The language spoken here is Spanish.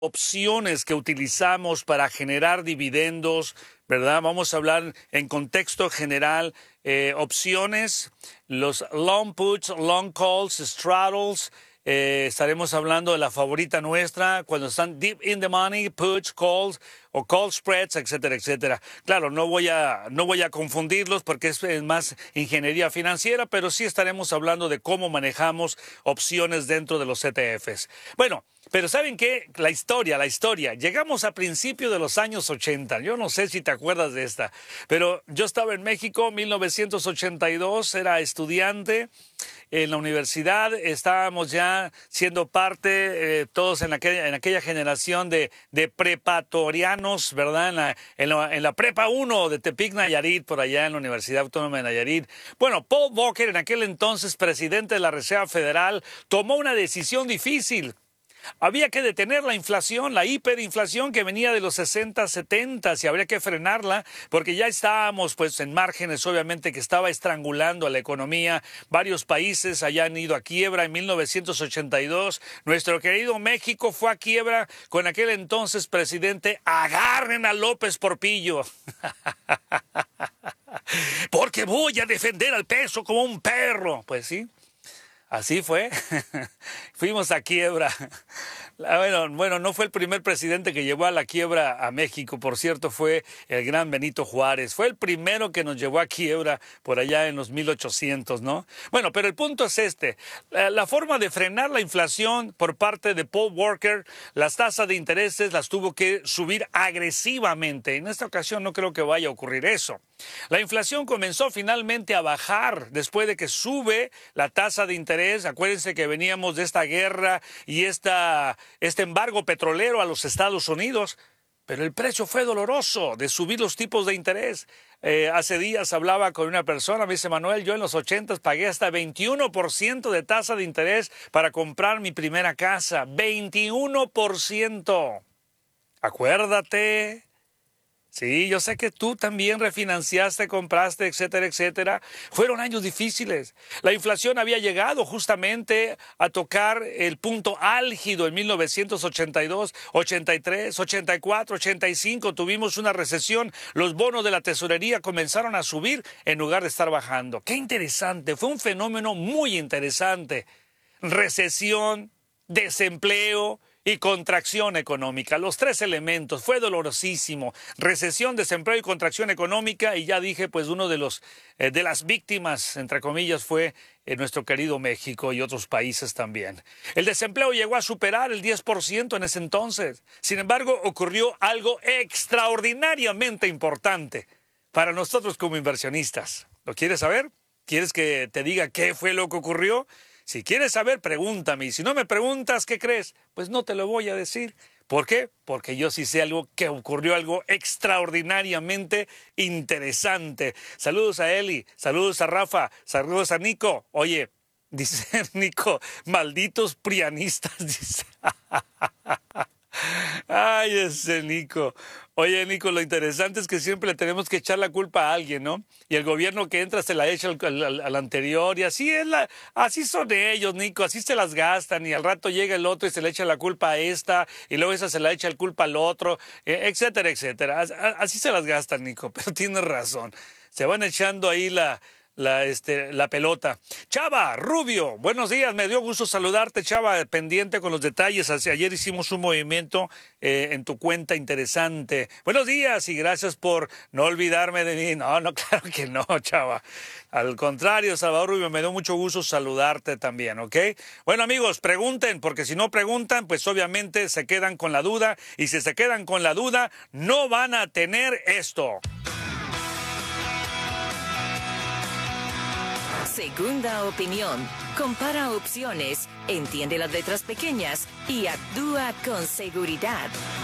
opciones que utilizamos para generar dividendos, ¿verdad? Vamos a hablar en contexto general, opciones, los long puts, long calls, straddles. Estaremos hablando de la favorita nuestra cuando están deep in the money, puts, calls o call spreads, etcétera, etcétera. Claro, no voy a confundirlos porque es más ingeniería financiera, pero sí estaremos hablando de cómo manejamos opciones dentro de los ETFs. Bueno, pero ¿saben qué? La historia. Llegamos a principios de los años 80. Yo no sé si te acuerdas de esta, pero yo estaba en México, 1982, era estudiante en la universidad, estábamos ya siendo parte, todos en aquella generación de preparatorianos, ¿verdad? En la Prepa 1 de Tepic, Nayarit, por allá en la Universidad Autónoma de Nayarit. Bueno, Paul Volcker, en aquel entonces presidente de la Reserva Federal, tomó una decisión difícil. Había que detener la inflación, la hiperinflación que venía de los 60, 70 y habría que frenarla porque ya estábamos pues en márgenes obviamente que estaba estrangulando a la economía. Varios países hayan ido a quiebra. En 1982 nuestro querido México fue a quiebra con aquel entonces presidente. Agarren a López Portillo. Porque voy a defender al peso como un perro. Pues sí. Así fue, fuimos a quiebra. Bueno, no fue el primer presidente que llevó a la quiebra a México, por cierto, fue el gran Benito Juárez. Fue el primero que nos llevó a quiebra por allá en los 1800, ¿no? Bueno, pero el punto es este. La forma de frenar la inflación por parte de Paul Volcker, las tasas de intereses las tuvo que subir agresivamente. En esta ocasión no creo que vaya a ocurrir eso. La inflación comenzó finalmente a bajar después de que sube la tasa de interés. Acuérdense que veníamos de esta guerra y este embargo petrolero a los Estados Unidos, pero el precio fue doloroso de subir los tipos de interés. Hace días hablaba con una persona, me dice: Manuel, yo en los 80 pagué hasta 21% de tasa de interés para comprar mi primera casa. 21%. Acuérdate. Sí, yo sé que tú también refinanciaste, compraste, etcétera, etcétera. Fueron años difíciles. La inflación había llegado justamente a tocar el punto álgido en 1982, 83, 84, 85. Tuvimos una recesión. Los bonos de la tesorería comenzaron a subir en lugar de estar bajando. ¡Qué interesante! Fue un fenómeno muy interesante. Recesión, desempleo y contracción económica, los tres elementos. Fue dolorosísimo. Recesión, desempleo y contracción económica, y ya dije, pues uno de las víctimas, entre comillas, fue nuestro querido México y otros países también. El desempleo llegó a superar el 10% en ese entonces. Sin embargo, ocurrió algo extraordinariamente importante para nosotros como inversionistas. ¿Lo quieres saber? ¿Quieres que te diga qué fue lo que ocurrió? Si quieres saber, pregúntame. Y si no me preguntas, ¿qué crees? Pues no te lo voy a decir. ¿Por qué? Porque yo sí sé algo que ocurrió, algo extraordinariamente interesante. Saludos a Eli, saludos a Rafa, saludos a Nico. Oye, dice Nico, malditos prianistas, dice. Ay, ese Nico. Oye, Nico, lo interesante es que siempre le tenemos que echar la culpa a alguien, ¿no? Y el gobierno que entra se la echa al anterior, y así así son ellos, Nico, así se las gastan, y al rato llega el otro y se le echa la culpa a esta, y luego esa se la echa la culpa al otro, etcétera, etcétera. Así se las gastan, Nico, pero tienes razón. Se van echando ahí la pelota. Chava Rubio, buenos días, me dio gusto saludarte, Chava, pendiente con los detalles. Ayer hicimos un movimiento en tu cuenta interesante. Buenos días y gracias por no olvidarme de mí. No, claro que no, Chava. Al contrario, Salvador Rubio, me dio mucho gusto saludarte también, ¿ok? Bueno, amigos, pregunten, porque si no preguntan, pues obviamente se quedan con la duda, y si se quedan con la duda, no van a tener esto. Segunda opinión. Compara opciones, entiende las letras pequeñas y actúa con seguridad.